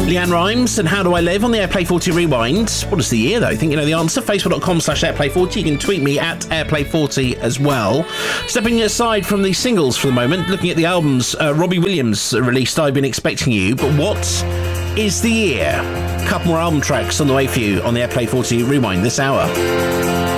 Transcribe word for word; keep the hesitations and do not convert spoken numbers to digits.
Leanne Rimes and How Do I Live on the Airplay forty Rewind. What is the year, though? Think you know the answer? Facebook.com slash Airplay forty. You can tweet me at Airplay forty as well. Stepping aside from the singles for the moment, looking at the albums, uh, Robbie Williams released I've Been Expecting You, but what is the year? A couple more album tracks on the way for you on the Airplay forty Rewind this hour.